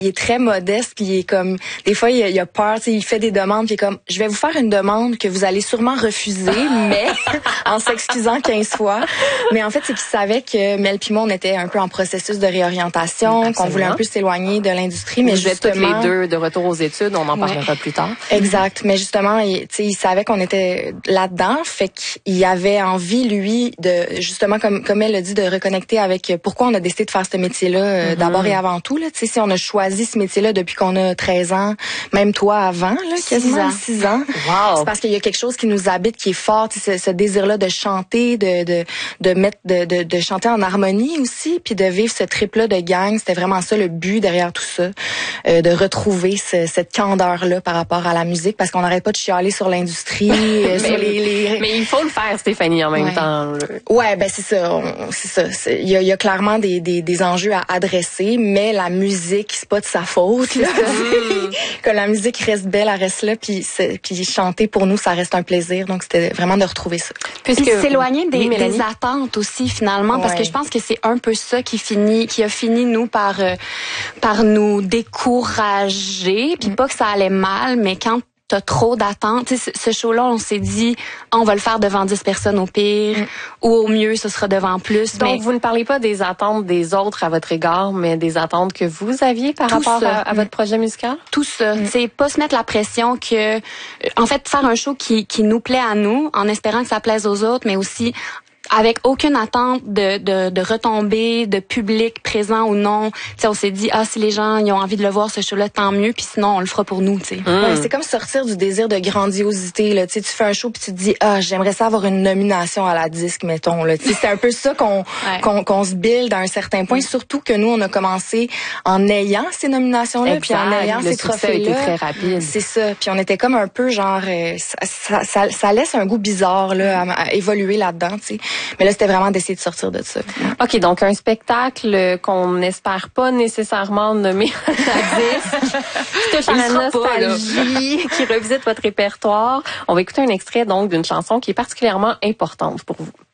Il est très modeste, puis il est comme, des fois, il a peur, tu sais, il fait des demandes, puis il est comme, je vais vous faire une demande que vous allez sûrement refuser, mais en s'excusant 15 fois. Mais en fait, c'est qu'il savait que Mel puis moi, on était un peu en processus de réorientation, Absolument. qu'on voulait un peu s'éloigner de l'industrie, mais vous êtes toutes les deux de retour aux études, on en parlera plus tard. Exact, mais justement, il savait qu'on était là-dedans, fait qu'il avait envie, lui, de, justement, comme elle l'a dit, de reconnecter avec pourquoi on a décidé de faire ce métier-là, d'abord et avant tout, là. Tu sais, si on a choisi ce métier-là depuis qu'on a 13 ans, même toi avant, là, quasiment 6 ans. Wow. C'est parce qu'il y a quelque chose qui nous habite, qui est fort, tu sais, ce désir-là de chanter, de chanter en harmonie aussi, puis de vivre ce trip-là de gang. C'était vraiment ça le but derrière tout ça, de retrouver cette candeur-là par rapport à la musique, parce qu'on n'arrête pas de chialer sur l'industrie, sur les... Mais il faut le faire, Stéphanie, en même temps. Ouais, ben c'est ça. Il y a clairement des enjeux à adresser, mais la musique, c'est pas de sa faute. Là. Que la musique reste belle, elle reste là, puis chanter pour nous, ça reste un plaisir. Donc c'était vraiment de retrouver ça. Puis s'éloigner des attentes aussi finalement, parce que je pense que c'est un peu ça qui a fini nous par nous décourager, puis pas que ça allait mal, mais quand t'as trop d'attentes. Tu sais, ce show-là, on s'est dit, on va le faire devant 10 personnes au pire, ou au mieux, ce sera devant plus. Donc, vous ne parlez pas des attentes des autres à votre égard, mais des attentes que vous aviez par rapport à votre projet musical? Tout ça. C'est pas se mettre la pression que, en fait, faire un show qui nous plaît à nous, en espérant que ça plaise aux autres, mais aussi avec aucune attente de retombées, de public présent ou non. T'sais, on s'est dit, si les gens ils ont envie de le voir, ce show-là, tant mieux, puis sinon, on le fera pour nous. Ouais, c'est comme sortir du désir de grandiosité. Là. Tu fais un show, puis tu te dis, j'aimerais ça avoir une nomination à la disque, mettons. Là. C'est un peu ça qu'on se build à un certain point, surtout que nous, on a commencé en ayant ces nominations-là, puis en ayant ces trophées-là. Le succès a été très rapide. C'est ça. Puis on était comme un peu genre, ça laisse un goût bizarre là, à évoluer là-dedans, tu sais. Mais là, c'était vraiment d'essayer de sortir de ça. OK, donc un spectacle qu'on n'espère pas nécessairement nommer à la disque, qui touche à la nostalgie, qui revisite votre répertoire. On va écouter un extrait donc d'une chanson qui est particulièrement importante pour vous.